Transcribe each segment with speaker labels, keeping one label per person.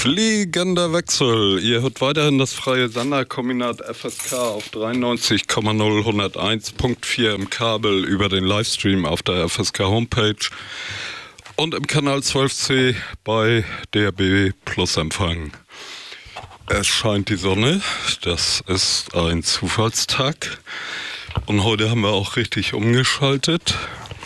Speaker 1: Fliegender Wechsel. Ihr hört weiterhin das freie Senderkombinat FSK auf 93,0 101.4 im Kabel über den Livestream auf der FSK Homepage und im Kanal 12C bei DAB Plus Empfang. Es scheint die Sonne, das ist ein Zufallstag und heute haben wir auch richtig umgeschaltet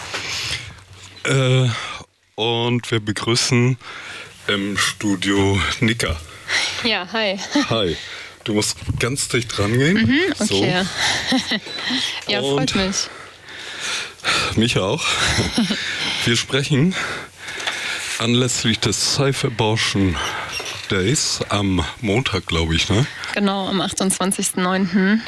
Speaker 1: und wir begrüßen im Studio Nika.
Speaker 2: Ja, hi.
Speaker 1: Hi. Du musst ganz dicht rangehen.
Speaker 2: Okay. So. Ja, freut mich.
Speaker 1: Mich auch. Wir sprechen anlässlich des Safe Abortion Days am Montag, glaube ich, ne?
Speaker 2: Genau, am 28.09.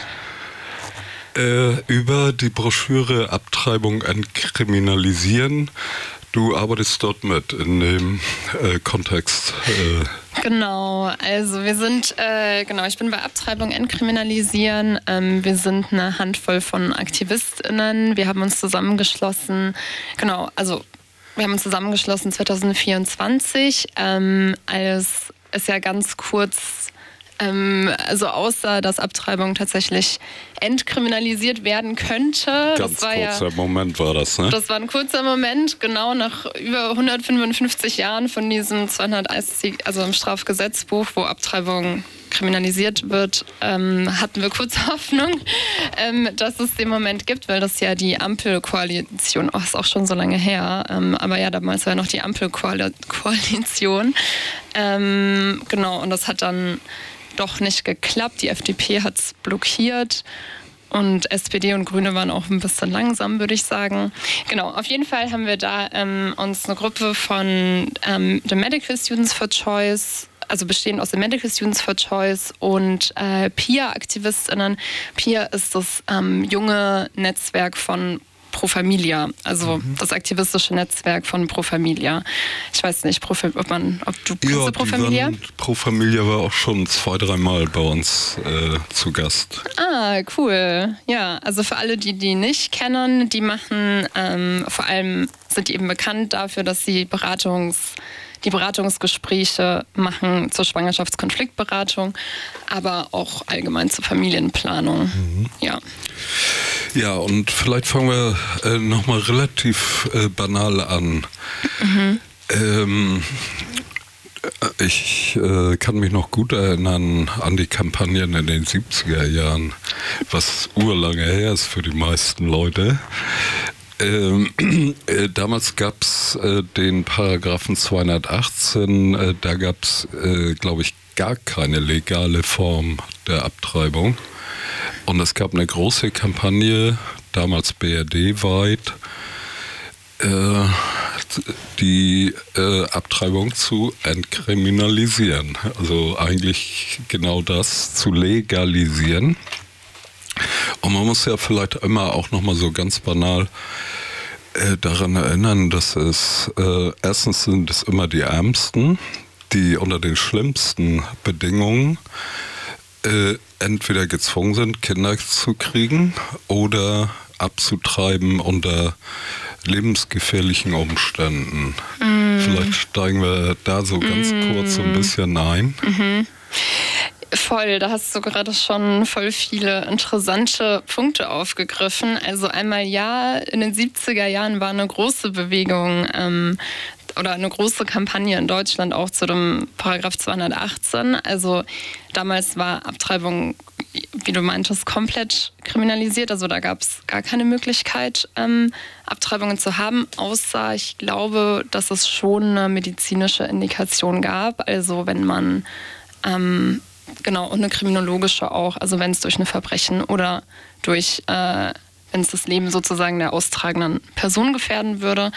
Speaker 1: Über die Broschüre Abtreibung entkriminalisieren. Du arbeitest dort mit in dem Kontext.
Speaker 2: Genau, also wir sind, ich bin bei Abtreibung entkriminalisieren. Wir sind eine Handvoll von AktivistInnen. Wir haben uns zusammengeschlossen, wir haben uns zusammengeschlossen 2024, als es ja ganz kurz aussah, dass Abtreibung tatsächlich entkriminalisiert werden könnte.
Speaker 1: Ganz kurzer Moment war das, ne?
Speaker 2: Das war ein kurzer Moment, genau nach über 155 Jahren von diesem 201, also im Strafgesetzbuch, wo Abtreibung kriminalisiert wird, hatten wir kurz Hoffnung, dass es den Moment gibt, weil das ja die Ampelkoalition, ist auch schon so lange her, aber ja, damals war ja noch die Ampelkoalition. Und das hat dann doch nicht geklappt. Die FDP hat es blockiert und SPD und Grüne waren auch ein bisschen langsam, würde ich sagen. Genau, auf jeden Fall haben wir da uns eine Gruppe von The Medical Students for Choice, also bestehend aus den Medical Students for Choice und PIA-AktivistInnen. PIA ist das junge Netzwerk von Pro Familia, also das aktivistische Netzwerk von Pro Familia. Ich weiß nicht, ob du kennst Pro Familia?
Speaker 1: Pro Familia war auch schon 2-3 Mal bei uns zu Gast.
Speaker 2: Ah, cool. Ja, also für alle, die nicht kennen, die machen, vor allem sind die eben bekannt dafür, dass sie die Beratungsgespräche machen zur Schwangerschaftskonfliktberatung, aber auch allgemein zur Familienplanung. Ja.
Speaker 1: Ja, und vielleicht fangen wir nochmal relativ banal an. Ich kann mich noch gut erinnern an die Kampagnen in den 70er Jahren, was urlange her ist für die meisten Leute. Damals gab es den Paragraphen 218, da gab es, glaube ich, gar keine legale Form der Abtreibung. Und es gab eine große Kampagne, damals BRD-weit, die Abtreibung zu entkriminalisieren. Also eigentlich genau das, zu legalisieren. Und man muss ja vielleicht immer auch nochmal so ganz banal daran erinnern, dass erstens sind es immer die Ärmsten, die unter den schlimmsten Bedingungen entweder gezwungen sind, Kinder zu kriegen oder abzutreiben unter lebensgefährlichen Umständen. Vielleicht steigen wir da so ganz kurz so ein bisschen ein.
Speaker 2: Voll, da hast du gerade schon voll viele interessante Punkte aufgegriffen. Also einmal in den 70er Jahren war eine große Bewegung oder eine große Kampagne in Deutschland auch zu dem Paragraph 218. Also damals war Abtreibung, wie du meintest, komplett kriminalisiert. Also da gab es gar keine Möglichkeit, Abtreibungen zu haben, außer ich glaube, dass es schon eine medizinische Indikation gab. Also wenn man und eine kriminologische auch, also wenn es durch ein Verbrechen oder durch, wenn es das Leben sozusagen der austragenden Person gefährden würde.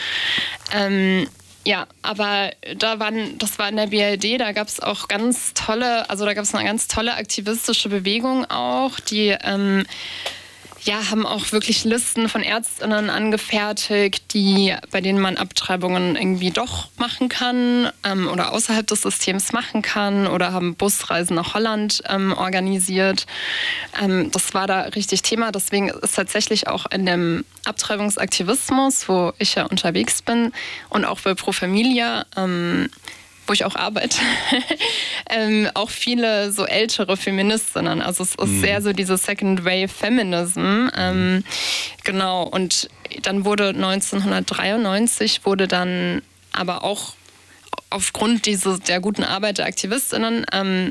Speaker 2: Aber das war in der BRD, da gab es auch eine ganz tolle aktivistische Bewegung auch, die haben auch wirklich Listen von ÄrztInnen angefertigt, bei denen man Abtreibungen irgendwie doch machen kann oder außerhalb des Systems machen kann oder haben Busreisen nach Holland organisiert. Das war da richtig Thema. Deswegen ist tatsächlich auch in dem Abtreibungsaktivismus, wo ich ja unterwegs bin und auch bei Pro Familia, wo ich auch arbeite, auch viele so ältere Feministinnen. Also es ist sehr so diese Second Wave Feminism. Genau, und dann wurde 1993 wurde dann aber auch aufgrund der guten Arbeit der AktivistInnen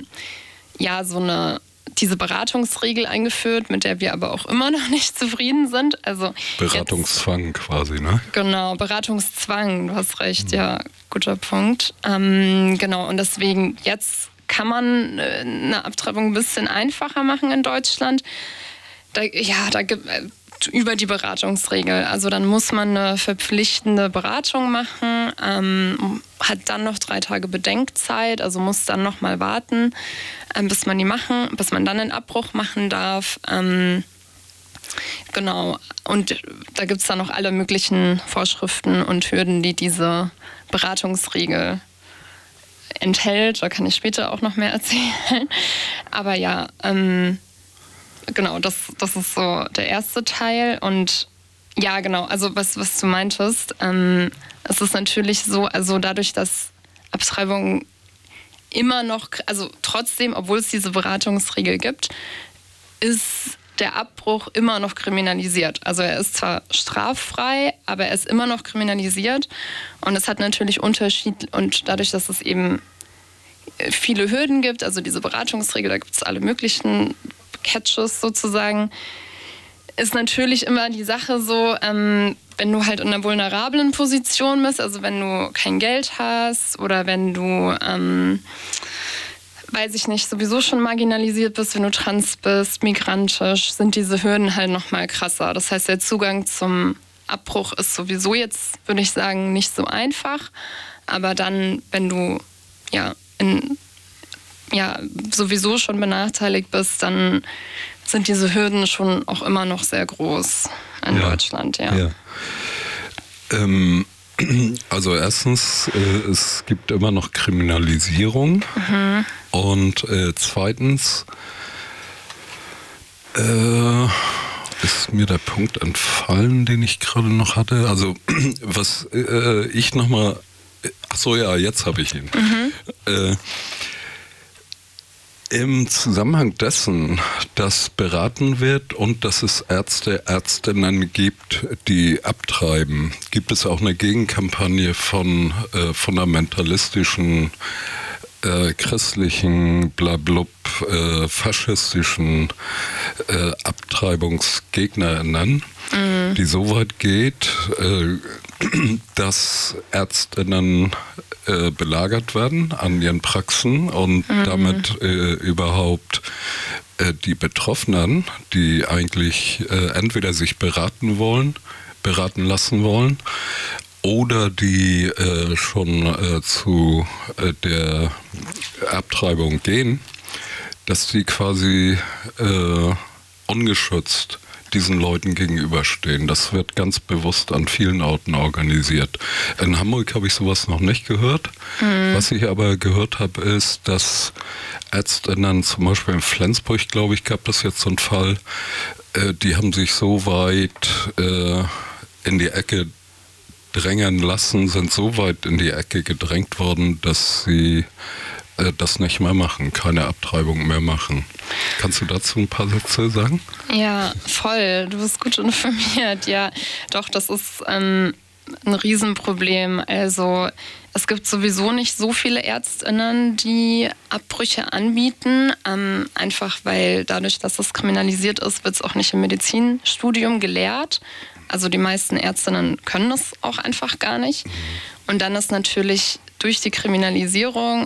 Speaker 2: diese Beratungsregel eingeführt, mit der wir aber auch immer noch nicht zufrieden sind. Also
Speaker 1: Beratungszwang quasi, ne?
Speaker 2: Genau, Beratungszwang, du hast recht, ja, guter Punkt. Genau, und deswegen jetzt kann man eine Abtreibung ein bisschen einfacher machen in Deutschland. Da gibt über die Beratungsregel. Also dann muss man eine verpflichtende Beratung machen, hat dann noch 3 Tage Bedenkzeit, also muss dann noch mal warten, bis man dann einen Abbruch machen darf. Genau. Und da gibt es dann noch alle möglichen Vorschriften und Hürden, die diese Beratungsregel enthält. Da kann ich später auch noch mehr erzählen. Aber ja, genau, das ist so der erste Teil. Und ja, genau, also was du meintest, es ist natürlich so, also dadurch, dass Abtreibung immer noch, also trotzdem, obwohl es diese Beratungsregel gibt, ist der Abbruch immer noch kriminalisiert. Also er ist zwar straffrei, aber er ist immer noch kriminalisiert. Und es hat natürlich Unterschied, und dadurch, dass es eben viele Hürden gibt, also diese Beratungsregel, da gibt es alle möglichen Catches sozusagen, ist natürlich immer die Sache so, wenn du halt in einer vulnerablen Position bist, also wenn du kein Geld hast oder wenn du, weiß ich nicht, sowieso schon marginalisiert bist, wenn du trans bist, migrantisch, sind diese Hürden halt noch mal krasser. Das heißt, der Zugang zum Abbruch ist sowieso jetzt, würde ich sagen, nicht so einfach. Aber dann, wenn du sowieso schon benachteiligt bist, dann sind diese Hürden schon auch immer noch sehr groß in Deutschland. Ja.
Speaker 1: Also erstens, es gibt immer noch Kriminalisierung. Und zweitens ist mir der Punkt entfallen, den ich gerade noch hatte. Also was ich nochmal... Achso, ja, jetzt habe ich ihn. Im Zusammenhang dessen, dass beraten wird und dass es Ärztinnen gibt, die abtreiben, gibt es auch eine Gegenkampagne von fundamentalistischen, christlichen, blablub, faschistischen AbtreibungsgegnerInnen, die so weit geht, dass Ärztinnen belagert werden an ihren Praxen und damit überhaupt die Betroffenen, die eigentlich entweder sich beraten lassen wollen oder die schon zu der Abtreibung gehen, dass die quasi ungeschützt diesen Leuten gegenüberstehen. Das wird ganz bewusst an vielen Orten organisiert. In Hamburg habe ich sowas noch nicht gehört. Was ich aber gehört habe, ist, dass Ärztinnen, zum Beispiel in Flensburg, glaube ich, gab es jetzt so einen Fall, die haben sich so weit in die Ecke drängen lassen, sind so weit in die Ecke gedrängt worden, dass sie das nicht mehr machen, keine Abtreibung mehr machen. Kannst du dazu ein paar Sätze sagen?
Speaker 2: Ja, voll. Du bist gut informiert. Ja, doch, das ist ein Riesenproblem. Also es gibt sowieso nicht so viele ÄrztInnen, die Abbrüche anbieten. Einfach weil dadurch, dass es kriminalisiert ist, wird es auch nicht im Medizinstudium gelehrt. Also die meisten Ärztinnen können das auch einfach gar nicht. Und dann ist natürlich durch die Kriminalisierung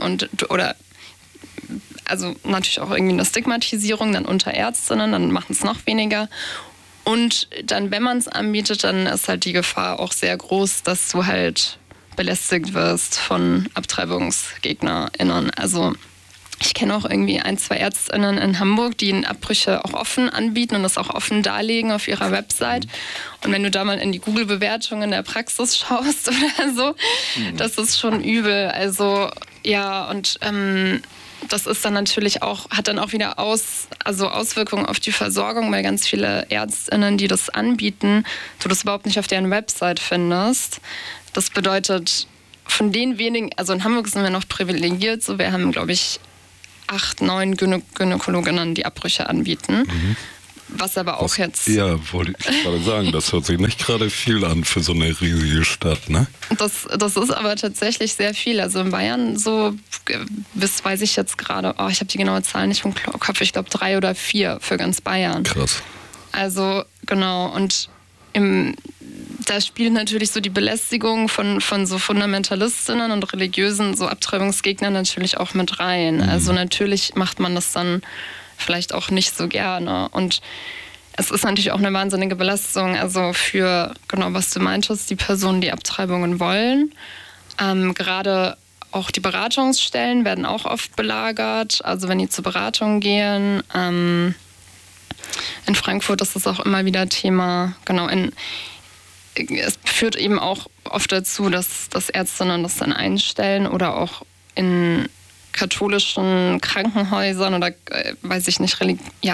Speaker 2: also natürlich auch irgendwie eine Stigmatisierung dann unter Ärztinnen, dann machen es noch weniger. Und dann, wenn man es anbietet, dann ist halt die Gefahr auch sehr groß, dass du halt belästigt wirst von AbtreibungsgegnerInnen. Also ich kenne auch irgendwie 1, 2 ÄrztInnen in Hamburg, die Abbrüche auch offen anbieten und das auch offen darlegen auf ihrer Website. Und wenn du da mal in die Google-Bewertungen der Praxis schaust oder so, das ist schon übel. Also ja, und das ist dann natürlich auch, hat dann auch wieder Auswirkungen auf die Versorgung, weil ganz viele ÄrztInnen, die das anbieten, du das überhaupt nicht auf deren Website findest. Das bedeutet, von den wenigen, also in Hamburg sind wir noch privilegiert, so wir haben, glaube ich, 8, 9 Gynäkologinnen, die Abbrüche anbieten. Was aber auch jetzt...
Speaker 1: Ja, wollte ich gerade sagen, das hört sich nicht gerade viel an für so eine riesige Stadt, ne?
Speaker 2: Das ist aber tatsächlich sehr viel. Also in Bayern so, das weiß ich jetzt gerade, ich habe die genaue Zahl nicht im Kopf, ich glaube 3 oder 4 für ganz Bayern.
Speaker 1: Krass.
Speaker 2: Also genau, und da spielt natürlich so die Belästigung von so Fundamentalistinnen und religiösen so Abtreibungsgegnern natürlich auch mit rein. Also natürlich macht man das dann vielleicht auch nicht so gerne. Und es ist natürlich auch eine wahnsinnige Belastung, also für, genau was du meintest, die Personen, die Abtreibungen wollen. Gerade auch die Beratungsstellen werden auch oft belagert, also wenn die zur Beratung gehen. In Frankfurt ist das auch immer wieder Thema. Genau, es führt eben auch oft dazu, dass Ärztinnen das dann einstellen oder auch in katholischen Krankenhäusern oder weiß ich nicht,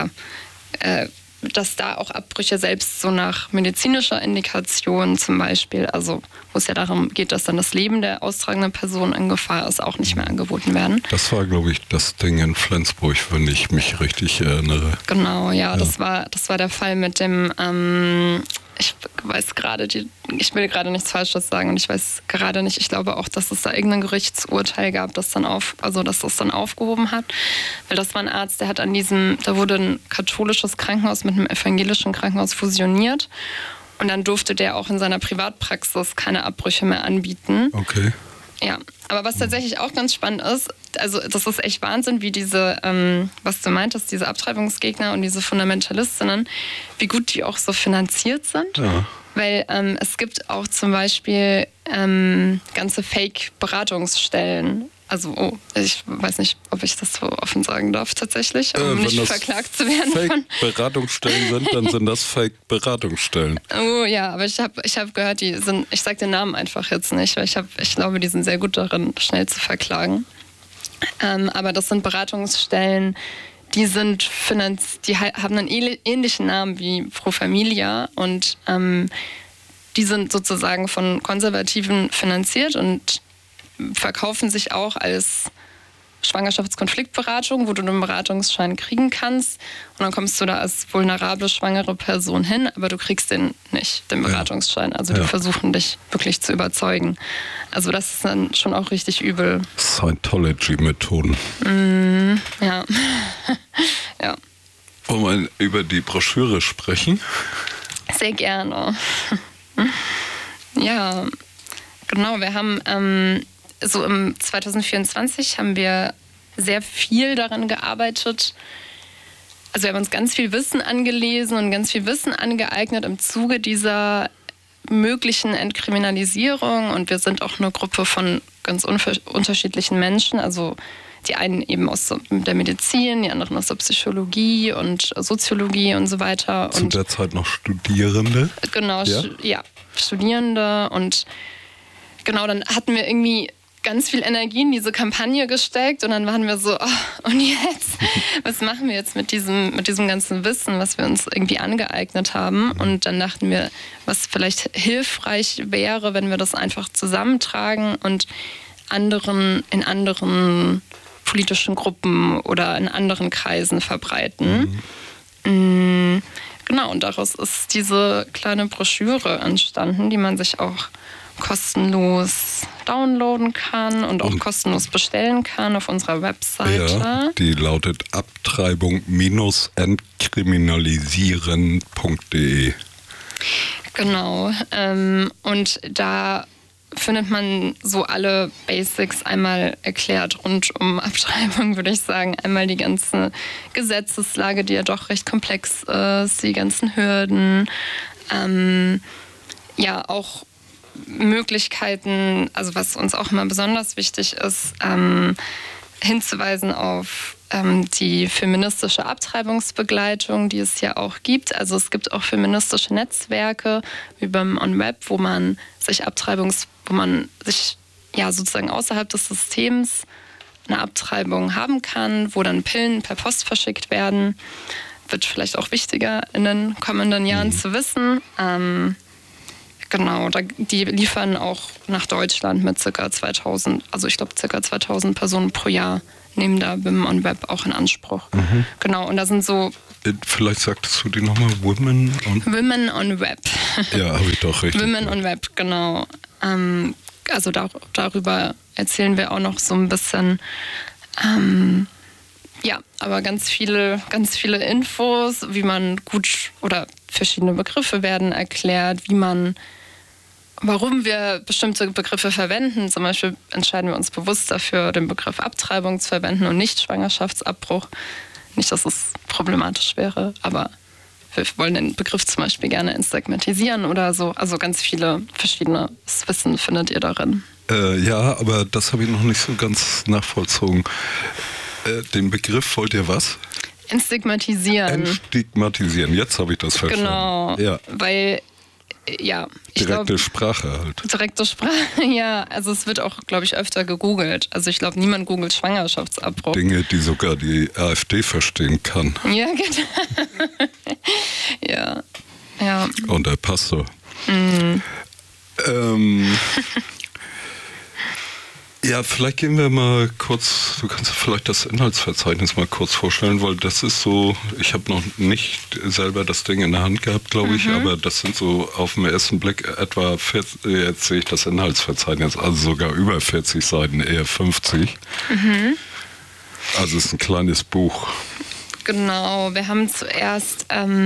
Speaker 2: dass da auch Abbrüche selbst so nach medizinischer Indikation zum Beispiel, also wo es ja darum geht, dass dann das Leben der austragenden Person in Gefahr ist, auch nicht mehr angeboten werden.
Speaker 1: Das war, glaube ich, das Ding in Flensburg, wenn ich mich richtig erinnere.
Speaker 2: Genau, ja. Das war der Fall mit dem, ich weiß gerade, ich will gerade nichts Falsches sagen und ich weiß gerade nicht, ich glaube auch, dass es da irgendein Gerichtsurteil gab, das dann aufgehoben hat. Weil das war ein Arzt, der hat da wurde ein katholisches Krankenhaus mit einem evangelischen Krankenhaus fusioniert und dann durfte der auch in seiner Privatpraxis keine Abbrüche mehr anbieten.
Speaker 1: Okay.
Speaker 2: Ja, aber was tatsächlich auch ganz spannend ist, also das ist echt Wahnsinn, wie diese, was du meintest, diese Abtreibungsgegner und diese Fundamentalistinnen, wie gut die auch so finanziert sind. Ja. Weil es gibt auch zum Beispiel ganze Fake-Beratungsstellen. Also, ich weiß nicht, ob ich das so offen sagen darf tatsächlich, um nicht verklagt zu werden.
Speaker 1: Fake-Beratungsstellen sind, dann sind das Fake-Beratungsstellen.
Speaker 2: Oh ja, aber ich hab gehört, ich sag den Namen einfach jetzt nicht, weil ich glaube, die sind sehr gut darin, schnell zu verklagen. Aber das sind Beratungsstellen, die haben einen ähnlichen Namen wie Pro Familia und die sind sozusagen von Konservativen finanziert und verkaufen sich auch als Schwangerschaftskonfliktberatung, wo du einen Beratungsschein kriegen kannst und dann kommst du da als vulnerable schwangere Person hin, aber du kriegst den Beratungsschein. Also die versuchen dich wirklich zu überzeugen. Also das ist dann schon auch richtig übel.
Speaker 1: Scientology-Methoden.
Speaker 2: Ja. Ja.
Speaker 1: Wollen wir über die Broschüre sprechen?
Speaker 2: Sehr gerne. Ja, genau. Wir haben so im 2024 haben wir sehr viel daran gearbeitet. Also wir haben uns ganz viel Wissen angelesen und ganz viel Wissen angeeignet im Zuge dieser möglichen Entkriminalisierung. Und wir sind auch eine Gruppe von ganz unterschiedlichen Menschen. Also die einen eben aus der Medizin, die anderen aus der Psychologie und Soziologie und so weiter.
Speaker 1: Zu der Zeit noch Studierende?
Speaker 2: Genau, ja, Studierende. Und genau, dann hatten wir irgendwie ganz viel Energie in diese Kampagne gesteckt und dann waren wir so, und jetzt? Was machen wir jetzt mit diesem ganzen Wissen, was wir uns irgendwie angeeignet haben? Und dann dachten wir, was vielleicht hilfreich wäre, wenn wir das einfach zusammentragen und in anderen politischen Gruppen oder in anderen Kreisen verbreiten. Genau, und daraus ist diese kleine Broschüre entstanden, die man sich auch kostenlos downloaden kann und auch kostenlos bestellen kann auf unserer Webseite.
Speaker 1: Ja, die lautet abtreibung-entkriminalisieren.de.
Speaker 2: Genau. Und da findet man so alle Basics einmal erklärt rund um Abtreibung, würde ich sagen. Einmal die ganze Gesetzeslage, die ja doch recht komplex ist, die ganzen Hürden. Ja, auch Möglichkeiten, also was uns auch immer besonders wichtig ist, hinzuweisen auf die feministische Abtreibungsbegleitung, die es ja auch gibt. Also es gibt auch feministische Netzwerke wie beim OnWeb, wo man sich ja sozusagen außerhalb des Systems eine Abtreibung haben kann, wo dann Pillen per Post verschickt werden. Wird vielleicht auch wichtiger in den kommenden Jahren zu wissen. Genau, die liefern auch nach Deutschland mit ca. 2000, also ich glaube ca. 2000 Personen pro Jahr nehmen da Women on Web auch in Anspruch. Genau, und da sind so...
Speaker 1: Vielleicht sagtest du die nochmal, Women
Speaker 2: on Web.
Speaker 1: Ja, habe ich doch richtig.
Speaker 2: Women on Web, genau. Also darüber erzählen wir auch noch so ein bisschen. Ja, aber ganz viele Infos, wie man gut, oder verschiedene Begriffe werden erklärt, warum wir bestimmte Begriffe verwenden. Zum Beispiel entscheiden wir uns bewusst dafür, den Begriff Abtreibung zu verwenden und nicht Schwangerschaftsabbruch. Nicht, dass es problematisch wäre, aber wir wollen den Begriff zum Beispiel gerne entstigmatisieren oder so. Also ganz viele verschiedene Wissen findet ihr darin.
Speaker 1: Ja, aber das habe ich noch nicht so ganz nachvollzogen. Den Begriff wollt ihr was?
Speaker 2: Entstigmatisieren.
Speaker 1: Entstigmatisieren, jetzt habe ich das verstanden.
Speaker 2: Genau,
Speaker 1: ja.
Speaker 2: Weil, ja...
Speaker 1: Direkte Sprache halt.
Speaker 2: Direkte Sprache, ja. Also es wird auch, glaube ich, öfter gegoogelt. Also ich glaube, niemand googelt Schwangerschaftsabbruch.
Speaker 1: Dinge, die sogar die AfD verstehen kann.
Speaker 2: Ja, genau. ja.
Speaker 1: Und der Pastor. Ja, vielleicht gehen wir mal kurz, du kannst vielleicht das Inhaltsverzeichnis mal kurz vorstellen, weil das ist so, ich habe noch nicht selber das Ding in der Hand gehabt, glaube ich, aber das sind so auf den ersten Blick etwa 40, jetzt sehe ich das Inhaltsverzeichnis, also sogar über 40 Seiten, eher 50. Also es ist ein kleines Buch.
Speaker 2: Genau, wir haben zuerst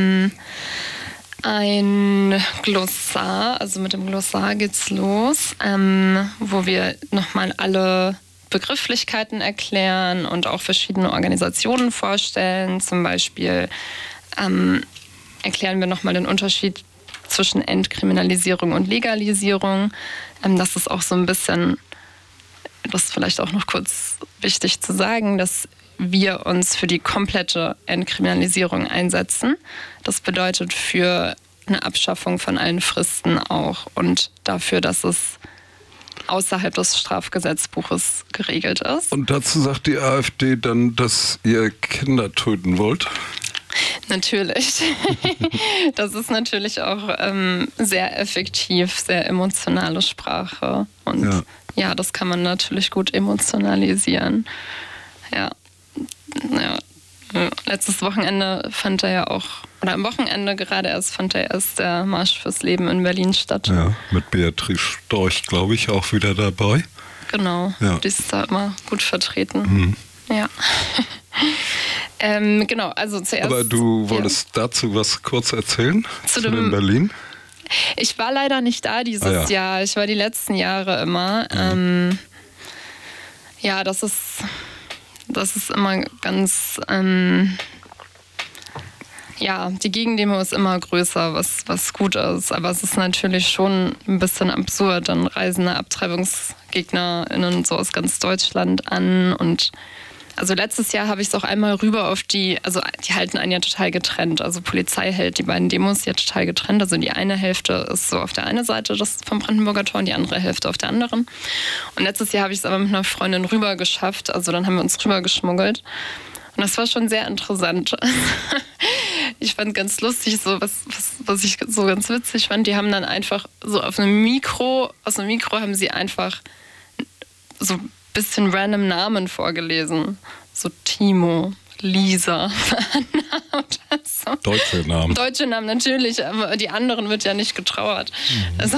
Speaker 2: ein Glossar, also mit dem Glossar geht's los, wo wir nochmal alle Begrifflichkeiten erklären und auch verschiedene Organisationen vorstellen. Zum Beispiel erklären wir nochmal den Unterschied zwischen Entkriminalisierung und Legalisierung. Das ist auch so ein bisschen, das ist vielleicht auch noch kurz wichtig zu sagen, dass wir uns für die komplette Entkriminalisierung einsetzen. Das bedeutet für eine Abschaffung von allen Fristen auch und dafür, dass es außerhalb des Strafgesetzbuches geregelt ist.
Speaker 1: Und dazu sagt die AfD dann, dass ihr Kinder töten wollt?
Speaker 2: Natürlich. Das ist natürlich auch sehr effektiv, sehr emotionale Sprache. Und ja, das kann man natürlich gut emotionalisieren. Ja. Letztes Wochenende fand er ja auch, oder am Wochenende gerade erst fand er erst der Marsch fürs Leben in Berlin statt.
Speaker 1: Ja, mit Beatrice Storch, glaube ich, auch wieder dabei.
Speaker 2: Genau, die ist da immer gut vertreten. Ja. Genau, also zuerst... Aber
Speaker 1: du wolltest dazu was kurz erzählen? Zu dem Berlin?
Speaker 2: Ich war leider nicht da dieses Jahr. Ich war die letzten Jahre immer. Das ist immer ganz, die Gegendemo ist immer größer, was gut ist. Aber es ist natürlich schon ein bisschen absurd. Dann reisen AbtreibungsgegnerInnen so aus ganz Deutschland an. Und also letztes Jahr habe ich es auch einmal rüber auf die halten einen ja total getrennt. Also Polizei hält die beiden Demos ja total getrennt. Also die eine Hälfte ist so auf der einen Seite vom Brandenburger Tor und die andere Hälfte auf der anderen. Und letztes Jahr habe ich es aber mit einer Freundin rüber geschafft. Also dann haben wir uns rüber geschmuggelt. Und das war schon sehr interessant. Ich fand ganz lustig, so was ich so ganz witzig fand. Die haben dann einfach so aus einem Mikro haben sie einfach so bisschen random Namen vorgelesen. So Timo, Lisa, Anna oder so.
Speaker 1: Deutsche Namen.
Speaker 2: Deutsche Namen natürlich, aber die anderen wird ja nicht getrauert. Also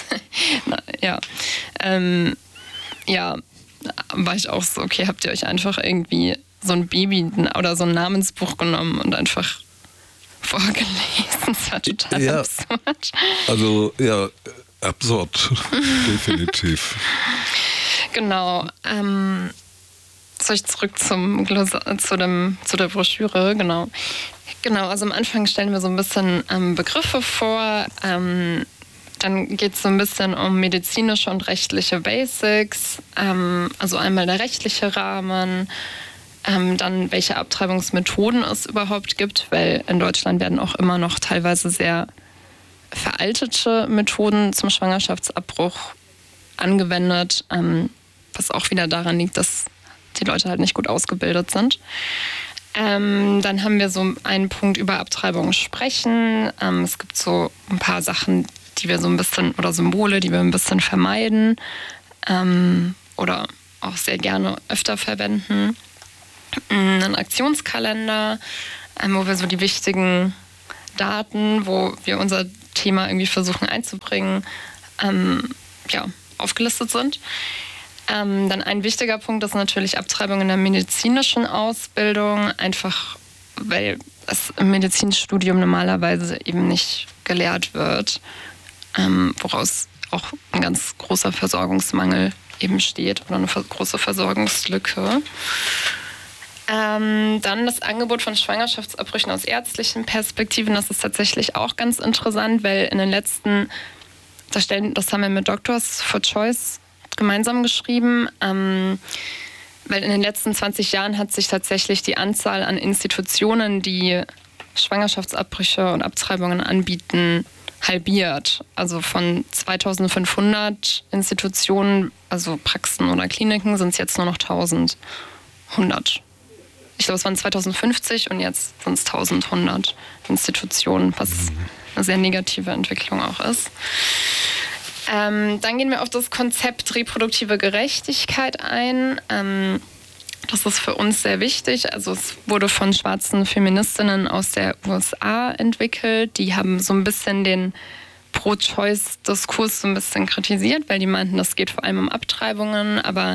Speaker 2: war ich auch so, okay, habt ihr euch einfach irgendwie so ein Baby oder so ein Namensbuch genommen und einfach vorgelesen? Das war total absurd. Also
Speaker 1: absurd, definitiv.
Speaker 2: Genau. Soll ich zurück zu der Broschüre? Genau, also am Anfang stellen wir so ein bisschen Begriffe vor. Dann geht es so ein bisschen um medizinische und rechtliche Basics. Also einmal der rechtliche Rahmen. Dann welche Abtreibungsmethoden es überhaupt gibt, weil in Deutschland werden auch immer noch teilweise sehr veraltete Methoden zum Schwangerschaftsabbruch angewendet, was auch wieder daran liegt, dass die Leute halt nicht gut ausgebildet sind. Dann haben wir so einen Punkt über Abtreibung sprechen. Es gibt so ein paar Sachen, die wir so ein bisschen, oder Symbole, die wir ein bisschen vermeiden oder auch sehr gerne öfter verwenden. Einen Aktionskalender, wo wir so die wichtigen Daten, wo wir unser Thema irgendwie versuchen einzubringen, aufgelistet sind. Dann ein wichtiger Punkt ist natürlich Abtreibung in der medizinischen Ausbildung, einfach weil es im Medizinstudium normalerweise eben nicht gelehrt wird, woraus auch ein ganz großer Versorgungsmangel eben steht oder eine große Versorgungslücke. Dann das Angebot von Schwangerschaftsabbrüchen aus ärztlichen Perspektiven, das ist tatsächlich auch ganz interessant, weil in den letzten, das haben wir mit Doctors for Choice gemeinsam geschrieben, weil in den letzten 20 Jahren hat sich tatsächlich die Anzahl an Institutionen, die Schwangerschaftsabbrüche und Abtreibungen anbieten, halbiert. Also von 2500 Institutionen, also Praxen oder Kliniken, sind es jetzt nur noch 1100. Ich glaube, es waren 2050 und jetzt sind es 1100 Institutionen, was eine sehr negative Entwicklung auch ist. Dann gehen wir auf das Konzept reproduktive Gerechtigkeit ein. Das ist für uns sehr wichtig. Also es wurde von schwarzen Feministinnen aus der USA entwickelt. Die haben so ein bisschen den Pro-Choice-Diskurs so ein bisschen kritisiert, weil die meinten, das geht vor allem um Abtreibungen. Aber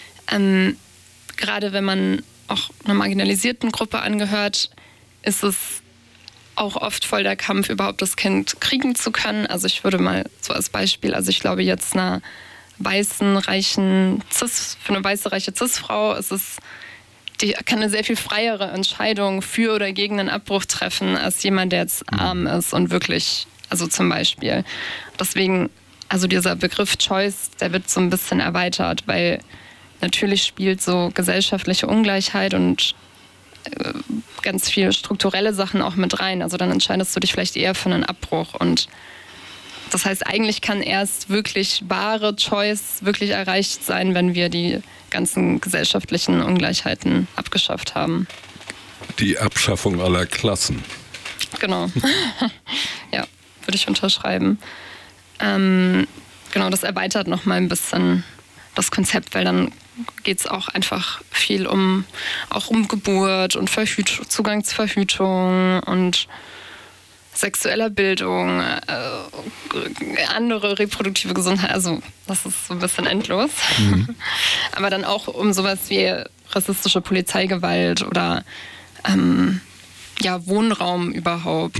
Speaker 2: gerade wenn man auch einer marginalisierten Gruppe angehört, ist es auch oft voll der Kampf, überhaupt das Kind kriegen zu können. Also ich würde mal so als Beispiel, also ich glaube jetzt für eine weiße, reiche Cis-Frau die kann eine sehr viel freiere Entscheidung für oder gegen einen Abbruch treffen, als jemand, der jetzt arm ist und wirklich, also zum Beispiel. Deswegen, also dieser Begriff Choice, der wird so ein bisschen erweitert, weil natürlich spielt so gesellschaftliche Ungleichheit und ganz viele strukturelle Sachen auch mit rein. Also dann entscheidest du dich vielleicht eher für einen Abbruch. Und das heißt, eigentlich kann erst wirklich wahre Choice wirklich erreicht sein, wenn wir die ganzen gesellschaftlichen Ungleichheiten abgeschafft haben.
Speaker 1: Die Abschaffung aller Klassen.
Speaker 2: Genau. Ja, würde ich unterschreiben. Genau, das erweitert noch mal ein bisschen das Konzept, weil dann geht es auch einfach viel um Geburt und Zugang zur Verhütung und sexueller Bildung, andere reproduktive Gesundheit. Also das ist so ein bisschen endlos. Aber dann auch um sowas wie rassistische Polizeigewalt oder Wohnraum überhaupt.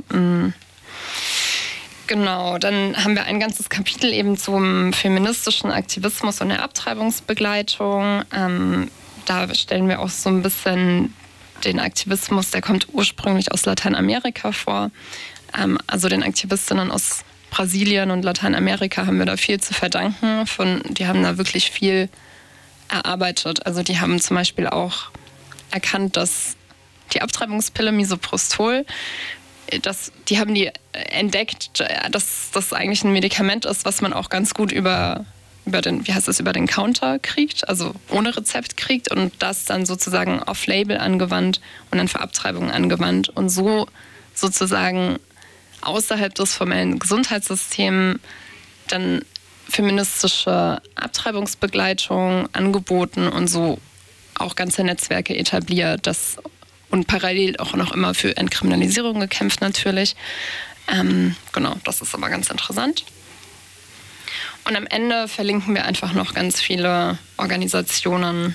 Speaker 2: Genau, dann haben wir ein ganzes Kapitel eben zum feministischen Aktivismus und der Abtreibungsbegleitung. Da stellen wir auch so ein bisschen den Aktivismus, der kommt ursprünglich aus Lateinamerika vor. Also den Aktivistinnen aus Brasilien und Lateinamerika haben wir da viel zu verdanken. Die haben da wirklich viel erarbeitet. Also die haben zum Beispiel auch erkannt, dass die Abtreibungspille Misoprostol, die haben die entdeckt, dass das eigentlich ein Medikament ist, was man auch ganz gut über den Counter kriegt, also ohne Rezept kriegt und das dann sozusagen off-label angewandt und dann für Abtreibungen angewandt und so sozusagen außerhalb des formellen Gesundheitssystems dann feministische Abtreibungsbegleitung angeboten und so auch ganze Netzwerke etabliert, und parallel auch noch immer für Entkriminalisierung gekämpft natürlich. Genau, das ist aber ganz interessant. Und am Ende verlinken wir einfach noch ganz viele Organisationen,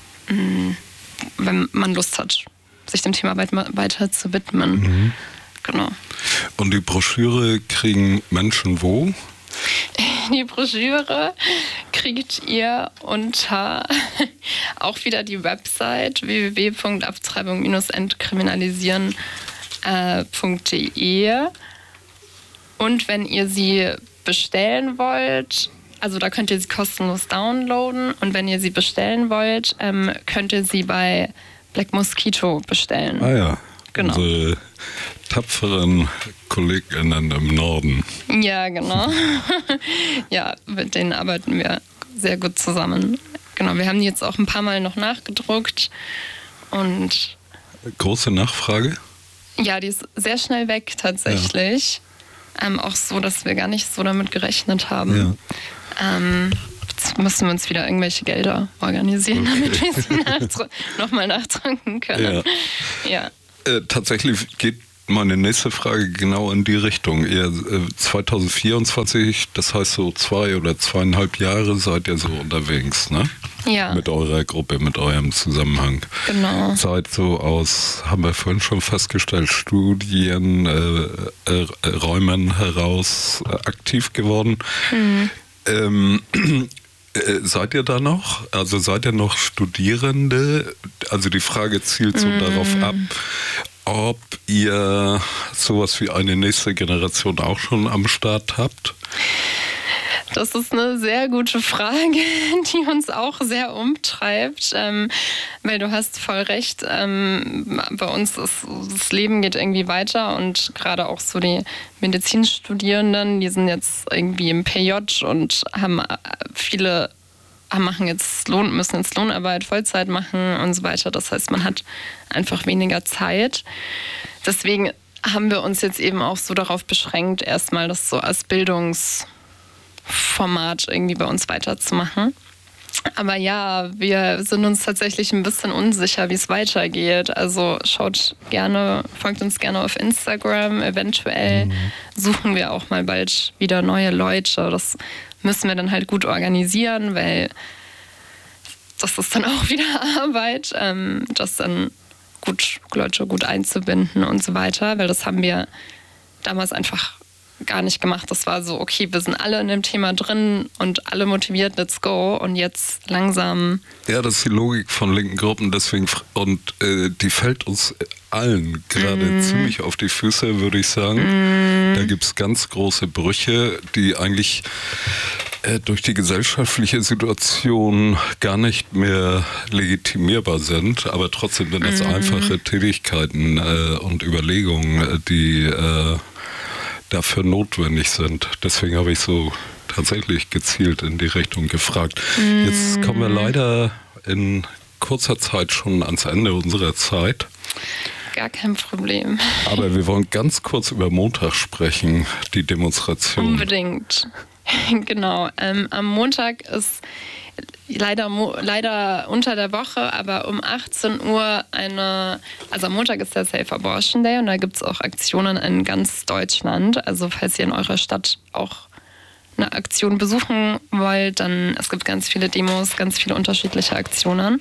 Speaker 2: wenn man Lust hat, sich dem Thema weiter zu widmen. Genau.
Speaker 1: Und die Broschüre kriegen Menschen wo?
Speaker 2: Die Broschüre kriegt ihr unter auch wieder die Website www.abtreibung-entkriminalisieren.de. Und wenn ihr sie bestellen wollt, also da könnt ihr sie kostenlos downloaden und wenn ihr sie bestellen wollt, könnt ihr sie bei Black Mosquito bestellen.
Speaker 1: Ah ja,
Speaker 2: genau.
Speaker 1: Unsere tapferen KollegInnen im Norden.
Speaker 2: Ja, genau. Ja, mit denen arbeiten wir sehr gut zusammen. Genau, wir haben die jetzt auch ein paar Mal noch nachgedruckt und
Speaker 1: große Nachfrage?
Speaker 2: Ja, die ist sehr schnell weg tatsächlich. Auch so, dass wir gar nicht so damit gerechnet haben. Ja. Jetzt müssen wir uns wieder irgendwelche Gelder organisieren, damit wir sie nochmal nachdrücken können. Ja.
Speaker 1: Tatsächlich geht meine nächste Frage genau in die Richtung. Ihr 2024, das heißt so 2 oder 2,5 Jahre seid ihr so unterwegs, ne?
Speaker 2: Ja.
Speaker 1: Mit eurer Gruppe, mit eurem Zusammenhang.
Speaker 2: Genau.
Speaker 1: Seid so aus, haben wir vorhin schon festgestellt, Räumen heraus aktiv geworden. Seid ihr da noch? Also seid ihr noch Studierende? Also die Frage zielt so darauf ab, ob ihr sowas wie eine nächste Generation auch schon am Start habt?
Speaker 2: Das ist eine sehr gute Frage, die uns auch sehr umtreibt, weil du hast voll recht, bei uns ist das Leben geht irgendwie weiter und gerade auch so die Medizinstudierenden, die sind jetzt irgendwie im PJ und müssen jetzt Lohnarbeit, Vollzeit machen und so weiter. Das heißt, man hat einfach weniger Zeit. Deswegen haben wir uns jetzt eben auch so darauf beschränkt, erstmal das so als Bildungsformat irgendwie bei uns weiterzumachen. Aber ja, wir sind uns tatsächlich ein bisschen unsicher, wie es weitergeht. Also folgt uns gerne auf Instagram. Eventuell suchen wir auch mal bald wieder neue Leute. Das müssen wir dann halt gut organisieren, weil das ist dann auch wieder Arbeit, das dann Leute gut einzubinden und so weiter, weil das haben wir damals einfach gar nicht gemacht. Das war so, okay, wir sind alle in dem Thema drin und alle motiviert, let's go. Und jetzt langsam...
Speaker 1: Ja, das ist die Logik von linken Gruppen, deswegen und die fällt uns allen gerade ziemlich auf die Füße, würde ich sagen. Da gibt es ganz große Brüche, die eigentlich durch die gesellschaftliche Situation gar nicht mehr legitimierbar sind, aber trotzdem sind das einfache Tätigkeiten und Überlegungen, die dafür notwendig sind. Deswegen habe ich so tatsächlich gezielt in die Richtung gefragt. Jetzt kommen wir leider in kurzer Zeit schon ans Ende unserer Zeit.
Speaker 2: Gar kein Problem.
Speaker 1: Aber wir wollen ganz kurz über Montag sprechen, die Demonstration.
Speaker 2: Unbedingt. Genau. Am Montag ist leider unter der Woche, aber um 18 Uhr also am Montag ist der Safe Abortion Day und da gibt es auch Aktionen in ganz Deutschland. Also falls ihr in eurer Stadt auch eine Aktion besuchen wollt, dann es gibt ganz viele Demos, ganz viele unterschiedliche Aktionen.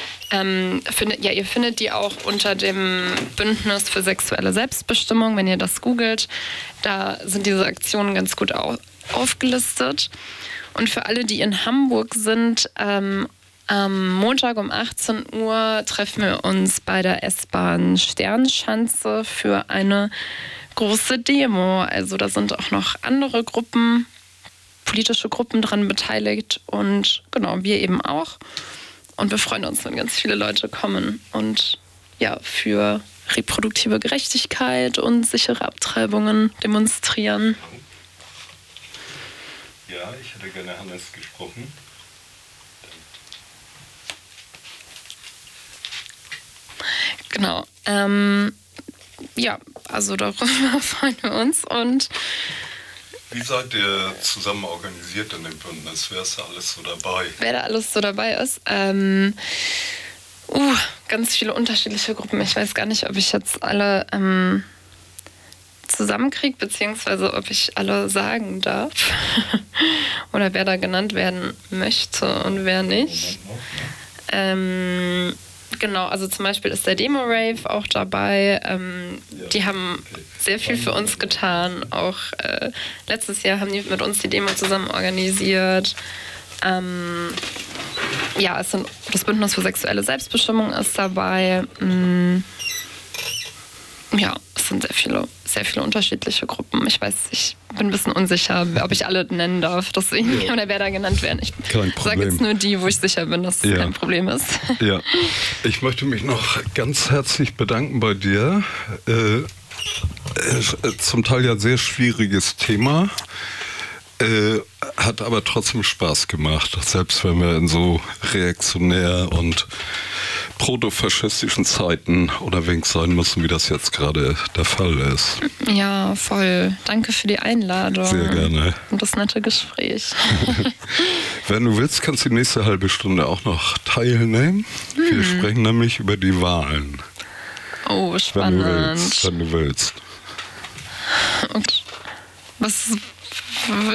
Speaker 2: Ihr findet die auch unter dem Bündnis für sexuelle Selbstbestimmung, wenn ihr das googelt. Da sind diese Aktionen ganz gut aufgelistet. Und für alle, die in Hamburg sind, am Montag um 18 Uhr treffen wir uns bei der S-Bahn Sternschanze für eine große Demo. Also da sind auch noch andere Gruppen, politische Gruppen dran beteiligt und genau, wir eben auch. Und wir freuen uns, wenn ganz viele Leute kommen und ja, für reproduktive Gerechtigkeit und sichere Abtreibungen demonstrieren.
Speaker 1: Ja, ich hätte gerne Hannes gesprochen.
Speaker 2: Genau. Ja, also darüber freuen wir uns. Und
Speaker 1: wie seid ihr zusammen organisiert in dem Bündnis? Wer ist da alles so dabei?
Speaker 2: Wer da alles so dabei ist? Ganz viele unterschiedliche Gruppen. Ich weiß gar nicht, ob ich jetzt alle zusammenkriege, beziehungsweise ob ich alle sagen darf. Oder wer da genannt werden möchte und wer nicht. Genau, also zum Beispiel ist der Demo-Rave auch dabei. Die haben sehr viel für uns getan. Auch letztes Jahr haben die mit uns die Demo zusammen organisiert. Das Bündnis für sexuelle Selbstbestimmung ist dabei. Es sind sehr viele unterschiedliche Gruppen. Ich bin ein bisschen unsicher, ob ich alle nennen darf. Deswegen, oder wer da genannt werden. Ich sage jetzt nur die, wo ich sicher bin, dass es kein Problem ist.
Speaker 1: Ja, ich möchte mich noch ganz herzlich bedanken bei dir. Zum Teil ja sehr schwieriges Thema. Hat aber trotzdem Spaß gemacht, selbst wenn wir in so reaktionär und protofaschistischen Zeiten unterwegs sein müssen, wie das jetzt gerade der Fall ist.
Speaker 2: Ja, voll. Danke für die Einladung.
Speaker 1: Sehr gerne.
Speaker 2: Und das nette Gespräch.
Speaker 1: Wenn du willst, kannst du die nächste halbe Stunde auch noch teilnehmen. Wir sprechen nämlich über die Wahlen.
Speaker 2: Oh, spannend.
Speaker 1: Wenn du willst.
Speaker 2: Und was